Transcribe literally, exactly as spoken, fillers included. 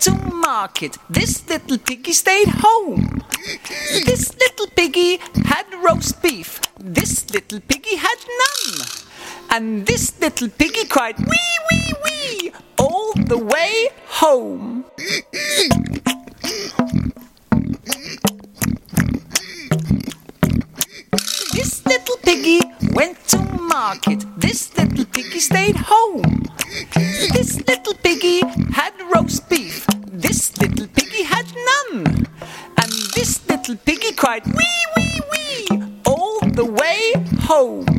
to market. This little piggy stayed home. This little piggy had roast beef. This little piggy had none. And this little piggy cried wee, wee, wee all the way home. This little piggy went to market. This little piggy stayed home. This little piggy had roast beef. This little piggy had none. And this little piggy cried wee, wee, wee all the way home.